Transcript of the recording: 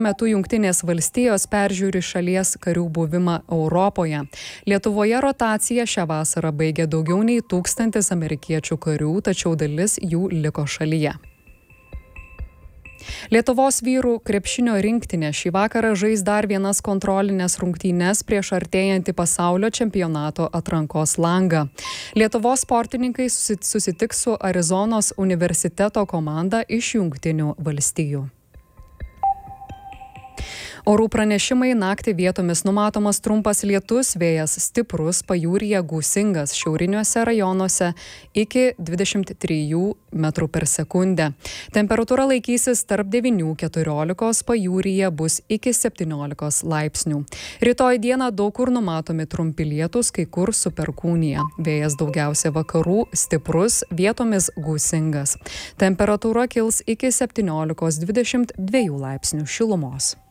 Metu Jungtinės valstijos peržiūri šalies karių buvimą Europoje. Lietuvoje rotaciją šią vasarą baigė daugiau nei 1000 amerikiečių karių, tačiau dalis jų liko šalyje. Lietuvos vyrų krepšinio rinktinė šį vakarą žais dar vienas kontrolinės rungtynes prieš artėjantį pasaulio čempionato atrankos langą. Lietuvos sportininkai susitiks su Arizonos universiteto komanda iš Jungtinių valstijų. Orų pranešimai: naktį vietomis numatomas trumpas lietus, vėjas stiprus, pajūryje gūsingas, šiauriniuose rajonuose iki 23 m/s. Temperatūra laikysis tarp 9–14, pajūryje bus iki 17 laipsnių. Rytoj dieną daug kur numatomi trumpi lietūs, kai kur su perkūnija. Vėjas daugiausia vakarų, stiprus, vietomis gūsingas. Temperatūra kils iki 17–22 laipsnių šilumos.